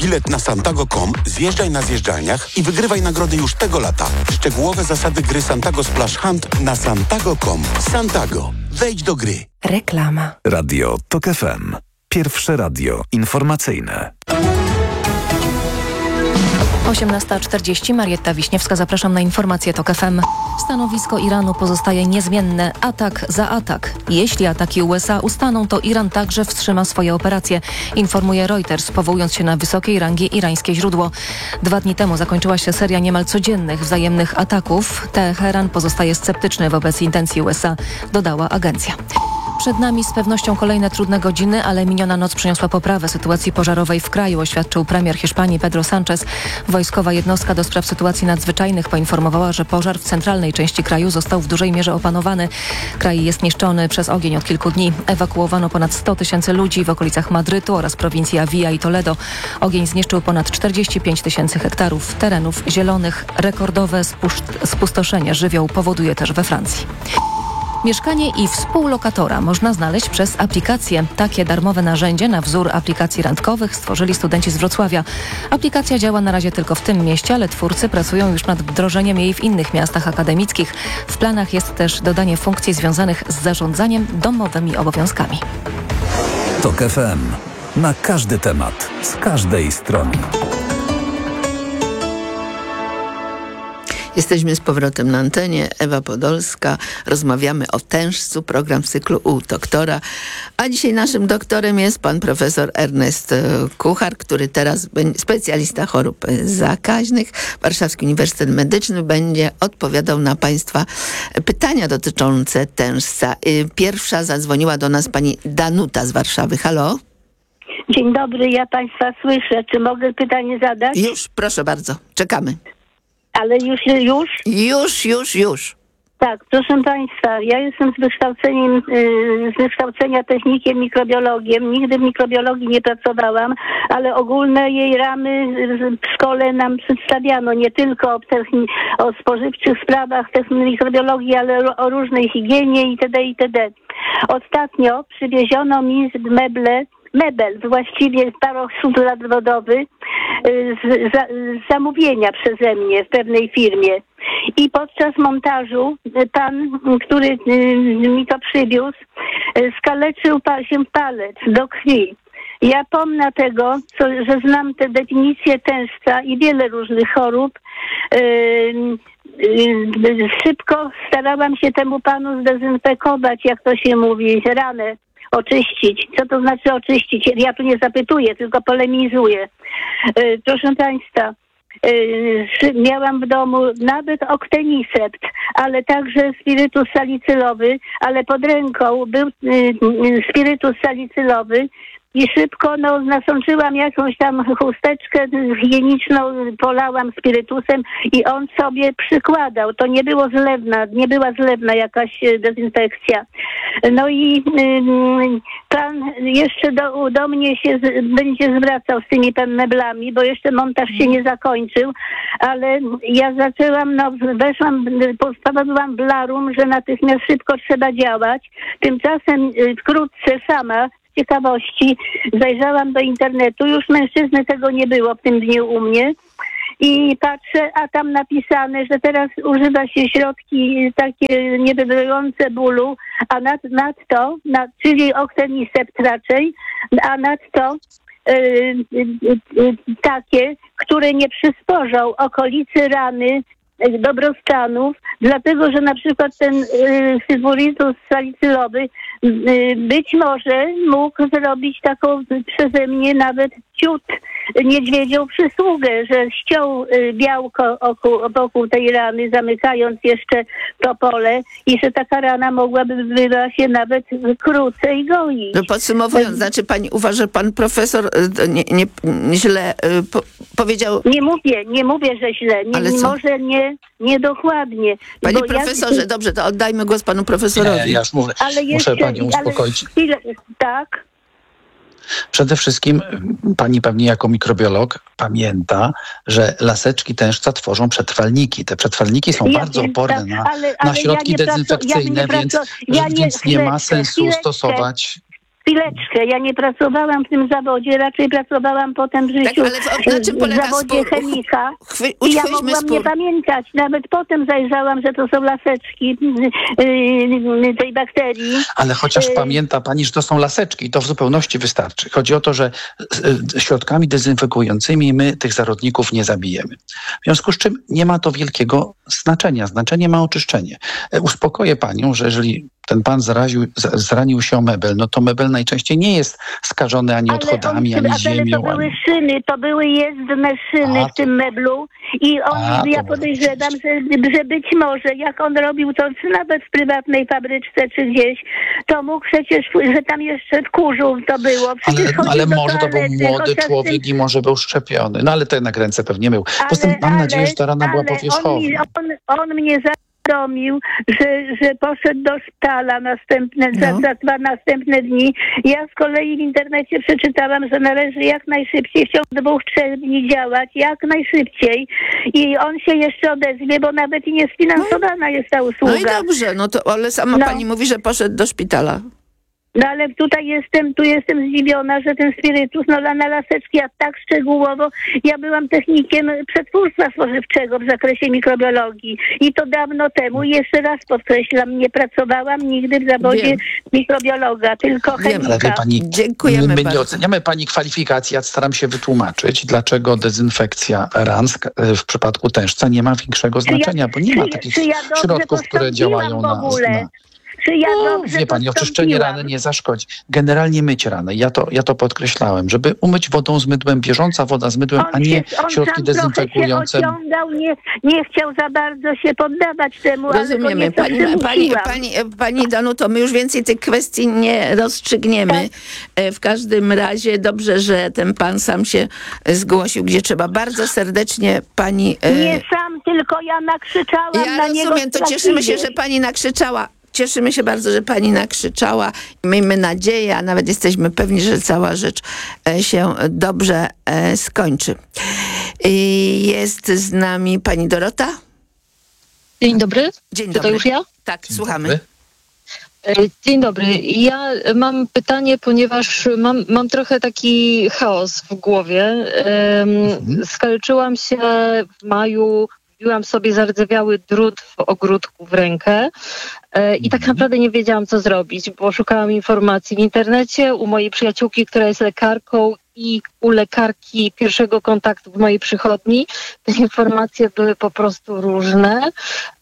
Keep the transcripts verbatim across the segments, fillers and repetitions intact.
Bilet na santago kropka com, zjeżdżaj na zjeżdżalniach i wygrywaj nagrody już tego lata. Szczegółowe zasady gry Santago Splash Hunt na santago kropka com. Santago. Wejdź do gry. Reklama. Radio TOK F M. Pierwsze radio informacyjne. osiemnasta czterdzieści. Marietta Wiśniewska, zapraszam na informacje TOK F M. Stanowisko Iranu pozostaje niezmienne. Atak za atak. Jeśli ataki U S A ustaną, to Iran także wstrzyma swoje operacje, informuje Reuters, powołując się na wysokiej rangi irańskie źródło. Dwa dni temu zakończyła się seria niemal codziennych wzajemnych ataków. Teheran pozostaje sceptyczny wobec intencji U S A, dodała agencja. Przed nami z pewnością kolejne trudne godziny, ale miniona noc przyniosła poprawę sytuacji pożarowej w kraju, oświadczył premier Hiszpanii Pedro Sánchez. Wojskowa jednostka do spraw sytuacji nadzwyczajnych poinformowała, że pożar w centralnej części kraju został w dużej mierze opanowany. Kraj jest niszczony przez ogień od kilku dni. Ewakuowano ponad sto tysięcy ludzi w okolicach Madrytu oraz prowincji Avilla i Toledo. Ogień zniszczył ponad czterdzieści pięć tysięcy hektarów terenów zielonych. Rekordowe spuszt- spustoszenie żywioł powoduje też we Francji. Mieszkanie i współlokatora można znaleźć przez aplikację. Takie darmowe narzędzie na wzór aplikacji randkowych stworzyli studenci z Wrocławia. Aplikacja działa na razie tylko w tym mieście, ale twórcy pracują już nad wdrożeniem jej w innych miastach akademickich. W planach jest też dodanie funkcji związanych z zarządzaniem domowymi obowiązkami. TOK F M. Na każdy temat, z każdej strony. Jesteśmy z powrotem na antenie. Ewa Podolska. Rozmawiamy o tężcu, program w cyklu u doktora. A dzisiaj naszym doktorem jest pan profesor Ernest Kuchar, który teraz specjalista chorób zakaźnych. Warszawski Uniwersytet Medyczny będzie odpowiadał na państwa pytania dotyczące tężca. Pierwsza zadzwoniła do nas pani Danuta z Warszawy. Halo? Dzień dobry, ja państwa słyszę. Czy mogę pytanie zadać? Już, proszę bardzo. Czekamy. Ale już, już? Już, już, już. Tak, proszę państwa, ja jestem z wykształceniem, z wykształcenia technikiem, mikrobiologiem. Nigdy w mikrobiologii nie pracowałam, ale ogólne jej ramy w szkole nam przedstawiano nie tylko o, techni- o spożywczych sprawach mikrobiologii, ale o różnej higienie itd. itd. Ostatnio przywieziono mi meble, mebel, właściwie parosut wodowy z, za, z zamówienia przeze mnie w pewnej firmie. I podczas montażu pan, który mi to przywiózł, skaleczył się palec do krwi. Ja pomnę tego, co, że znam tę definicję tężca i wiele różnych chorób. Yy, yy, szybko starałam się temu panu zdezynfekować, jak to się mówi, ranę. Oczyścić. Co to znaczy oczyścić? Ja tu nie zapytuję, tylko polemizuję. Yy, proszę państwa, yy, miałam w domu nawet oktenisept, ale także spirytus salicylowy, ale pod ręką był yy, spirytus salicylowy i szybko no, nasączyłam jakąś tam chusteczkę higieniczną, polałam spirytusem i on sobie przykładał. To nie było zlewna, nie była zlewna jakaś dezynfekcja. No i y, pan jeszcze do, do mnie się z, będzie zwracał z tymi pan meblami, bo jeszcze montaż się nie zakończył, ale ja zaczęłam, no weszłam, postanowiłam w larum, że natychmiast szybko trzeba działać. Tymczasem y, wkrótce sama z ciekawości zajrzałam do internetu, już mężczyzny tego nie było w tym dniu u mnie i patrzę, a tam napisane, że teraz używa się środki takie niewydające bólu, a nad, nadto, nad, czyli oktenisept raczej, a nadto yy, yy, yy, takie, które nie przysporzą okolicy rany dobrostanów, dlatego, że na przykład ten y, spirytus salicylowy y, być może mógł zrobić taką przeze mnie nawet ciut niedźwiedzią przysługę, że ściął y, białko oku, wokół tej rany, zamykając jeszcze to pole i że taka rana mogłaby była się nawet krócej goić. No podsumowując, znaczy pani uważa, że pan profesor nie, nie, nie źle y, po, powiedział... Nie mówię, nie mówię, że źle. Nie, Ale co? Może nie, niedokładnie. Panie bo profesorze, ja... dobrze, to oddajmy głos panu profesorowi. Nie, ja już mówię. Ale jeszcze, Muszę panią uspokoić. Ale chwilę, tak. Przede wszystkim pani pewnie jako mikrobiolog pamięta, że laseczki tężca tworzą przetrwalniki. Te przetrwalniki są Ja bardzo wiem, oporne tak, na, ale- na ale środki ja nie pracu- dezynfekcyjne, ja nie więc, pracu- ja nie- więc nie ma chwileczkę, sensu chwileczkę. stosować chwileczkę, ja nie pracowałam w tym zawodzie, raczej pracowałam potem w życiu ale w- na czym w polega zawodzie spór- chemika. Chwy- I ja uchwyćmy mogłam spór. nie pamiętać. Nawet potem zajrzałam, że to są laseczki yy, tej bakterii. Ale chociaż Y- pamięta pani, że to są laseczki i to w zupełności wystarczy. Chodzi o to, że y, środkami dezynfekującymi my tych zarodników nie zabijemy. W związku z czym nie ma to wielkiego znaczenia. Znaczenie ma oczyszczenie. E, Uspokoję panią, że jeżeli ten pan zaraził, z- zranił się o mebel, no to mebel najczęściej nie jest skażony ani odchodami, on, ani ale ziemią. to były Ani... szyny, to były jezdne szyny A, w tym meblu i on, A, to ja może podejrzewam, że, że być może jak on robił to czy nawet w prywatnej fabryczce czy gdzieś, to mógł przecież, że tam jeszcze kurzu to było. Przecież Ale, chodził ale do może to był toalety, młody chociaż człowiek i może był szczepiony. No ale to jednak ręce pewnie mył. Poza tym mam nadzieję, że ta rana była ale powierzchowna. On, mi- on, on mnie zawiadomił, że, że poszedł do szpitala następne, za, No. za dwa następne dni. Ja z kolei w internecie przeczytałam, że należy jak najszybciej, w ciągu dwóch, trzech dni działać, jak najszybciej. I on się jeszcze odezwie, bo nawet i niesfinansowana jest ta No i usługa. dobrze, no to ale sama No. pani mówi, że poszedł do szpitala. No ale tutaj jestem, tu jestem zdziwiona, że ten spirytus, no na laseczki, a tak szczegółowo. Ja byłam technikiem przetwórstwa spożywczego w zakresie mikrobiologii i to dawno temu. I jeszcze raz podkreślam, nie pracowałam nigdy w zawodzie Wiem. mikrobiologa, tylko Wiem, chemika. Ale wie pani, Dziękujemy my, my bardzo. nie oceniamy pani kwalifikacji, ja staram się wytłumaczyć, dlaczego dezynfekcja ran sk- w przypadku tężca nie ma większego Czy ja- znaczenia, bo nie ma czy- takich czy ja dobrze środków, które postąpiłam działają w na... ogóle? na Czy ja No, dobrze wie pani, oczyszczenie postąpiłam? rany nie zaszkodzi. Generalnie myć rany. Ja to, ja to podkreślałem, żeby umyć wodą z mydłem, bieżąca woda z mydłem, a On, nie się, on środki sam trochę się dezynfekujące. ociągał, nie, nie chciał za bardzo się poddawać temu, ale go Rozumiemy. nieco Pani, pani, przymusiłam. pani, pani Danuto, my już więcej tych kwestii nie rozstrzygniemy. E, W każdym razie dobrze, że ten pan sam się zgłosił, gdzie trzeba. Bardzo serdecznie pani... e, Nie sam, tylko ja nakrzyczałam Ja na niego. rozumiem, to cieszymy się, że pani nakrzyczała. Cieszymy się bardzo, że pani nakrzyczała. Miejmy nadzieję, a nawet jesteśmy pewni, że cała rzecz e, się dobrze e, skończy. I jest z nami pani Dorota. Dzień dobry. Dzień Czy dobry. to już ja? Tak, Dzień słuchamy. dobry. E, Dzień dobry. Ja mam pytanie, ponieważ mam, mam trochę taki chaos w głowie. Em, Mhm. Skalczyłam się w maju, wbiłam sobie zardzewiały drut w ogródku w rękę e, i tak naprawdę nie wiedziałam, co zrobić, bo szukałam informacji w internecie u mojej przyjaciółki, która jest lekarką, i u lekarki pierwszego kontaktu w mojej przychodni. Te informacje były po prostu różne.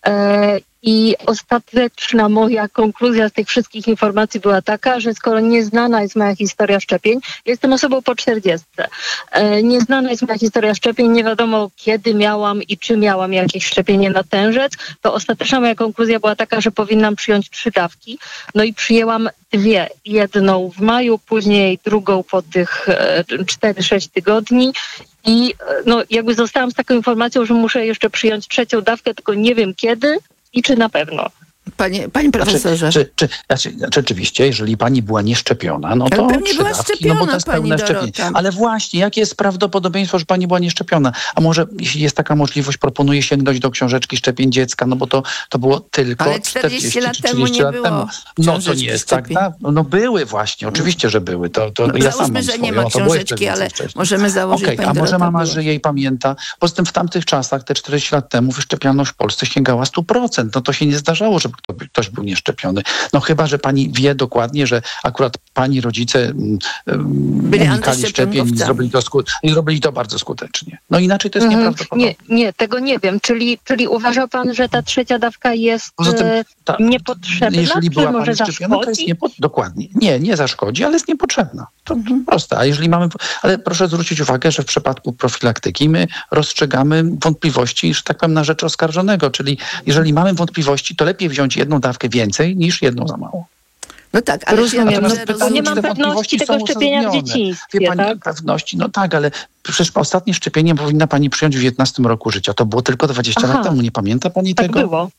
E, I ostateczna moja konkluzja z tych wszystkich informacji była taka, że skoro nieznana jest moja historia szczepień, jestem osobą po czterdziestce, e, nieznana jest moja historia szczepień, nie wiadomo kiedy miałam i czy miałam jakieś szczepienie na tężec, to ostateczna moja konkluzja była taka, że powinnam przyjąć trzy dawki. No i przyjęłam dwie. Jedną w maju, później drugą po tych e, cztery sześć tygodni. I e, no, jakby zostałam z taką informacją, że muszę jeszcze przyjąć trzecią dawkę, tylko nie wiem kiedy i czy na pewno. Panie, panie profesorze. Czy, czy, znaczy, rzeczywiście, jeżeli pani była nieszczepiona, no Ale to pewnie trzy była dawki, szczepiona, no bo to jest pani pełne Dorota. szczepienie. Ale właśnie, jakie jest prawdopodobieństwo, że pani była nieszczepiona? A może jeśli jest taka możliwość, proponuję sięgnąć do książeczki szczepień dziecka, no bo to, to było tylko Ale czterdzieści lat czy temu trzydzieści nie lat było temu. No to książeczki nie jest tak, szczepień. tak? No były właśnie, oczywiście, że były. To, to No, ja sam załóżmy, mam że swoją, nie ma to było jeszcze książeczki, więcej ale wcześniej. możemy założyć, Okej, pani a może Dorota mama była. żyje i pamięta? Poza tym w tamtych czasach, te czterdzieści lat temu, wyszczepialność w Polsce sięgała stu procent. No to się nie zdarzało, żeby ktoś był nieszczepiony. No chyba, że pani wie dokładnie, że akurat pani rodzice mm, Byli unikali szczepień i antyszczepionkowcami. zrobili, to sku- i zrobili to bardzo skutecznie. No inaczej to jest Mhm. nieprawdopodobne. Nie, nie, tego nie wiem. Czyli, czyli uważa pan, że ta trzecia dawka jest Poza tym, e, ta, niepotrzebna, jeżeli czy była może pani szczepiona, to jest zaszkodzi? niepo, dokładnie. Nie, nie zaszkodzi, ale jest niepotrzebna. To proste. A jeżeli mamy, ale proszę zwrócić uwagę, że w przypadku profilaktyki my rozstrzygamy wątpliwości, że tak powiem, na rzecz oskarżonego. Czyli jeżeli mamy wątpliwości, to lepiej wziąć jedną dawkę więcej niż jedną za mało. No tak, ale Rozumiem. ja dobrze No, rozumiem. nie mam czy te pewności wątpliwości tego są szczepienia w uzasadnione. dzieciństwie, Wie pani, tak? pewności, no tak, ale przecież ostatnie szczepienie powinna pani przyjąć w dziewiętnastym roku życia. To było tylko dwadzieścia Aha. lat temu. Nie pamięta pani Tak tego? było.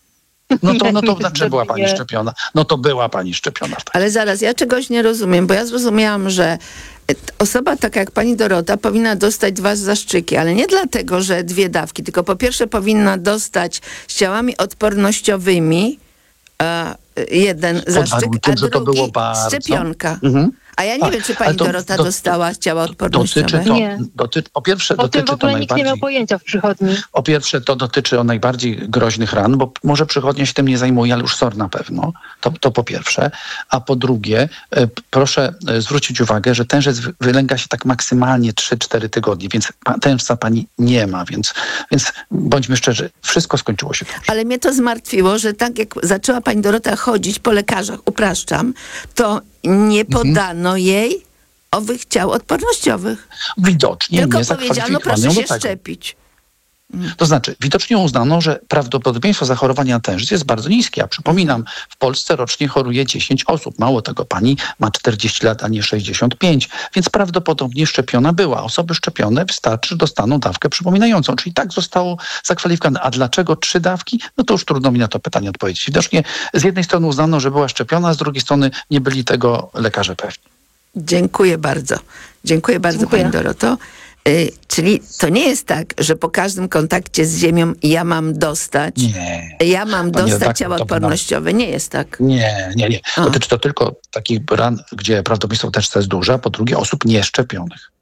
No to, no to Nie, znaczy była pani nie. szczepiona. No to była pani szczepiona. Tak. Ale zaraz, ja czegoś nie rozumiem, bo ja zrozumiałam, że osoba taka jak pani Dorota powinna dostać dwa zastrzyki, ale nie dlatego, że dwie dawki, tylko po pierwsze powinna dostać z ciałami odpornościowymi, e, jeden zastrzyk, warunkiem, a że to drugi było bardzo- szczepionka. Mhm. A ja nie Tak, wiem, czy ale pani to Dorota do- dostała ciała Dotyczy odpornościowe. to, Nie. doty, po pierwsze O tym w dotyczy to ogóle nikt nie miał najbardziej... pojęcia w przychodni. Po pierwsze, to dotyczy o najbardziej groźnych ran, bo może przychodnia się tym nie zajmuje, ale już S O R na pewno. To, to po pierwsze. A po drugie, e, proszę e, zwrócić uwagę, że tężec wy- wylęga się tak maksymalnie trzy cztery tygodnie, więc pa- tężca pani nie ma, więc, więc bądźmy szczerzy, wszystko skończyło się dobrze. Ale mnie to zmartwiło, że tak jak zaczęła pani Dorota chodzić po lekarzach, upraszczam, to nie podano jej owych ciał odpornościowych. Widocznie Tylko nie powiedziano, zakwalifikowano proszę ją się do tego. szczepić. To znaczy, widocznie uznano, że prawdopodobieństwo zachorowania na tężyc jest bardzo niskie. A przypominam, w Polsce rocznie choruje dziesięć osób. Mało tego, pani ma czterdzieści lat, a nie sześćdziesiąt pięć, więc prawdopodobnie szczepiona była. Osoby szczepione wystarczy, że dostaną dawkę przypominającą. Czyli tak zostało zakwalifikowane. A dlaczego trzy dawki? No to już trudno mi na to pytanie odpowiedzieć. Widocznie z jednej strony uznano, że była szczepiona, a z drugiej strony nie byli tego lekarze pewni. Dziękuję bardzo. Dziękuję bardzo Dziękuję. pani Doroto. Y, czyli to nie jest tak, że po każdym kontakcie z ziemią ja mam dostać, Nie. ja mam Pani dostać redaktor, ciała to by nam- odpornościowe. Nie jest tak. Nie, nie, nie. A. Dotyczy to tylko takich ran, gdzie prawdopodobieństwo tężca jest duże, a po drugie osób nieszczepionych.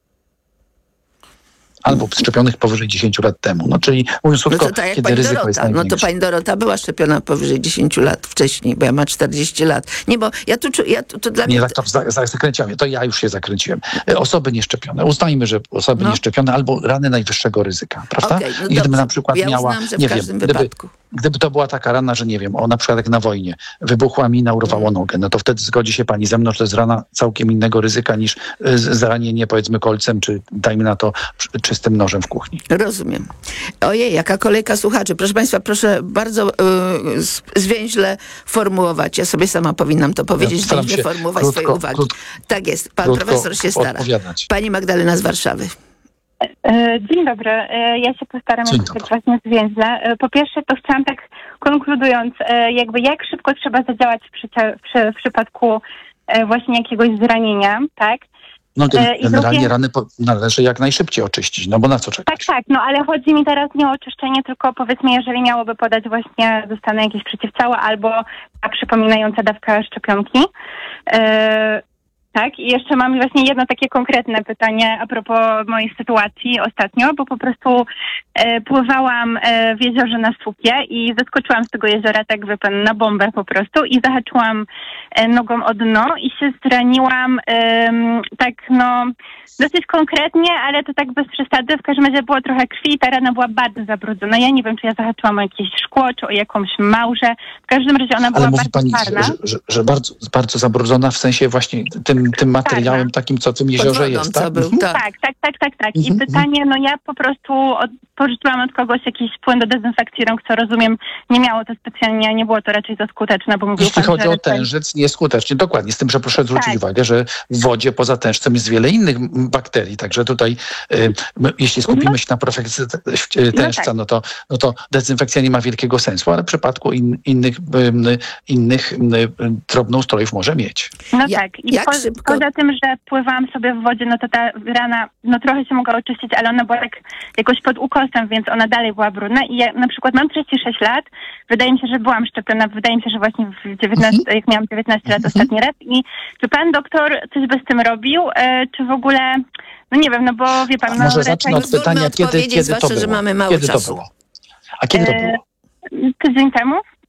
Albo szczepionych powyżej dziesięć lat temu. No czyli mówiąc No krótko, to tak jak kiedy pani ryzyko jest Dorota. No to największe. pani Dorota była szczepiona powyżej dziesięć lat wcześniej, bo ja mam czterdzieści lat. Nie, bo ja tu czu, ja tu, to dla Nie, mnie... tak to za, za, zakręciłem. To ja już się zakręciłem. E, Osoby nieszczepione. Uznajmy, że osoby No. nieszczepione albo rany najwyższego ryzyka, prawda? Okej, no I gdyby dobrze. na przykład Ja miała, uznam, że w nie każdym wiem, gdyby, wypadku. gdyby to była taka rana, że nie wiem, o na przykład jak na wojnie, wybuchła mina, urwało nogę, no to wtedy zgodzi się pani ze mną, że to jest rana całkiem innego ryzyka niż e, z- zranienie powiedzmy kolcem, czy dajmy na to przy- czystym nożem w kuchni. Rozumiem. Ojej, jaka kolejka słuchaczy. Proszę państwa, proszę bardzo y, z- zwięźle formułować. Ja sobie sama powinnam to powiedzieć, staram zwięźle się formułować krótko, swoje uwagi. krótko- Tak jest, pan krótko profesor się stara. odpowiadać. Pani Magdalena z Warszawy. E, Dzień dobry. E, Ja się postaram Dzień jakoś dobry. tak właśnie zwięźle. E, Po pierwsze, to chciałam tak konkludując, e, jakby jak szybko trzeba zadziałać w, przycia- w, przy- w przypadku e, właśnie jakiegoś zranienia, tak? No E, i generalnie drugie- rany po, należy jak najszybciej oczyścić, no bo na co czekać? Tak, tak, no ale chodzi mi teraz nie o oczyszczenie, tylko powiedzmy, jeżeli miałoby podać właśnie, dostanę jakieś przeciwciała albo ta przypominająca dawka szczepionki. E, Tak, i jeszcze mam właśnie jedno takie konkretne pytanie a propos mojej sytuacji ostatnio, bo po prostu e, pływałam e, w jeziorze na Słupie i zeskoczyłam z tego jeziora tak wie pan na bombę po prostu i zahaczyłam e, nogą o dno i się zraniłam em, tak no dosyć konkretnie, ale to tak bez przesady. W każdym razie było trochę krwi i ta rana była bardzo zabrudzona. Ja nie wiem, czy ja zahaczyłam o jakieś szkło, czy o jakąś małżę. W każdym razie ona była Ale mówi bardzo pani, czarna. że, że, że bardzo, bardzo zabrudzona w sensie właśnie tym, tym materiałem Czarna. takim, co w tym Pod jeziorze wodą, jest, co tak? był, Mhm. tak. Tak, tak, tak, tak, tak. I Mhm, pytanie, no ja po prostu od, pożyczyłam od kogoś jakiś płyn do dezynfekcji rąk, co rozumiem, nie miało to specjalnie, nie było to raczej za skuteczne, bo mówił Jeśli pan, chodzi że o raczej- tężyc, nieskutecznie, dokładnie. Z tym, że proszę zwrócić Tak. uwagę, że w wodzie poza tężcem jest wiele innych m, bakterii, także tutaj y, my, jeśli skupimy się na profekcji y, tężca, tak. no, to, no to dezynfekcja nie ma wielkiego sensu, ale w przypadku in, innych, y, innych y, drobnoustrojów może mieć. No Ja- tak. I jak po, szybko- poza tym, że pływałam sobie w wodzie, no to ta rana, no trochę się mogła oczyścić, ale ona była tak jakoś pod ukosem, więc ona dalej była brudna. I ja na przykład mam trzydzieści sześć lat, wydaje mi się, że byłam szczepiona, wydaje mi się, że właśnie w dziewiętnaście, jak miałam dziewiętnaście lat ostatni raz. I czy pan doktor coś by z tym robił, e, czy w ogóle, no nie wiem, no bo wie pan, no Może raczej zacznę od Pozwólmy pytania, kiedy, odpowiedzieć, kiedy to zwłaszcza, było? że mamy mało kiedy czasu. to było? A kiedy to E, było? tydzień temu.